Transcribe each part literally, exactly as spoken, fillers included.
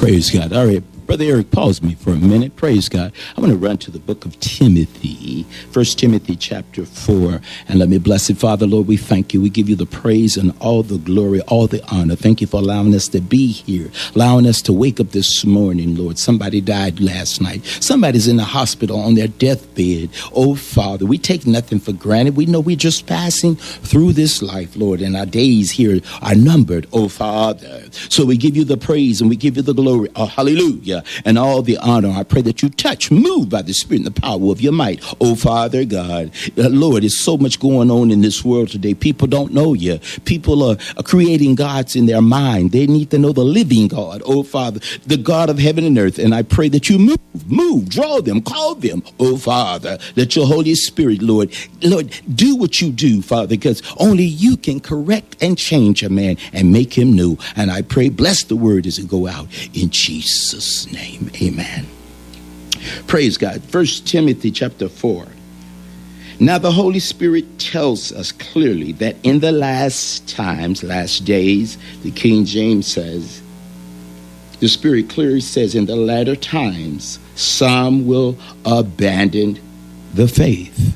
Praise God. All right. Brother Eric, pause me for a minute. Praise God. I want to run to the book of Timothy, First Timothy chapter four. And let me bless it. Father, Lord, we thank you. We give you the praise and all the glory, all the honor. Thank you for allowing us to be here, allowing us to wake up this morning, Lord. Somebody died last night. Somebody's in the hospital on their deathbed. Oh, Father, we take nothing for granted. We know we're just passing through this life, Lord, and our days here are numbered, oh, Father. So we give you the praise and we give you the glory. Oh, hallelujah. And all the honor. I pray that you touch, move by the Spirit and the power of your might. Oh, Father God, uh, Lord, there's so much going on in this world today. People don't know you. People are, are creating gods in their mind. They need to know the living God. Oh, Father, the God of heaven and earth. And I pray that you move, move, draw them, call them. Oh, Father, that your Holy Spirit, Lord, Lord, do what you do, Father, because only you can correct and change a man and make him new. And I pray, bless the word as it go out in Jesus' name. Amen. Praise God. First Timothy chapter four. Now the Holy Spirit tells us clearly that in the last times, last days, the King James says, the Spirit clearly says in the latter times, some will abandon the faith.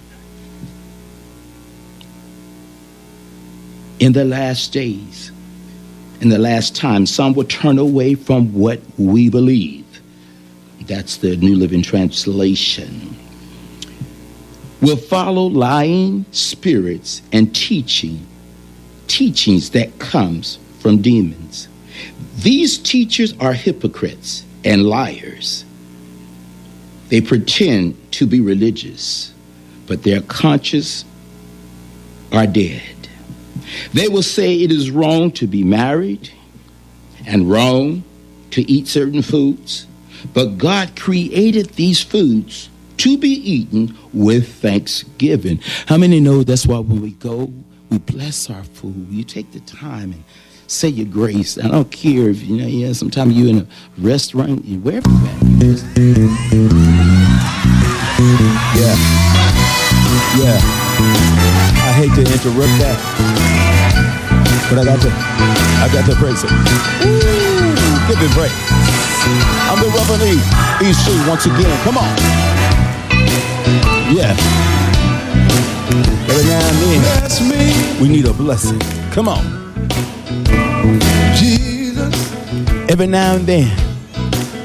In the last days, in the last time, some will turn away from what we believe. That's the New Living Translation. Will follow lying spirits and teaching, teachings that comes from demons. These teachers are hypocrites and liars. They pretend to be religious, but their consciences are dead. They will say it is wrong to be married and wrong to eat certain foods, but God created these foods to be eaten with thanksgiving. How many know that's why when we go, we bless our food? You take the time and say your grace. I don't care if, you know, yeah, sometimes you're in a restaurant, wherever you're at. You just... Yeah. Yeah. I hate to interrupt that, but I got to, I got to praise him. Ooh, give him praise. I'm the Reverend E. E C once again. Come on. Yeah. Every now and then, that's me. We need a blessing. Come on. Jesus. Every now and then,